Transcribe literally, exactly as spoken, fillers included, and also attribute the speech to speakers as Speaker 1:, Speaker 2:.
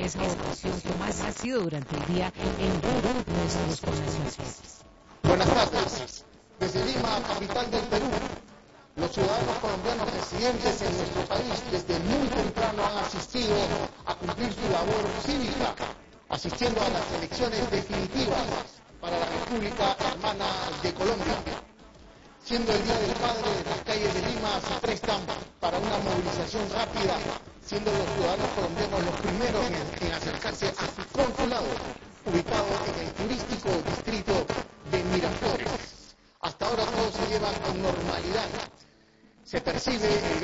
Speaker 1: esa votación que más ha sido durante el día en todos nuestros connacionales.
Speaker 2: Buenas tardes. Desde Lima, capital del Perú, los ciudadanos colombianos residentes en nuestro país desde muy temprano han asistido a cumplir su labor cívica, asistiendo a las elecciones definitivas para la República Hermana de Colombia. Siendo el Día del Padre, las calles de Lima se prestan para una movilización rápida, siendo los ciudadanos colombianos los primeros en, en acercarse a su consulado, ubicado en el turístico distrito de Miraflores. Hasta ahora todo se lleva con normalidad. Se percibe el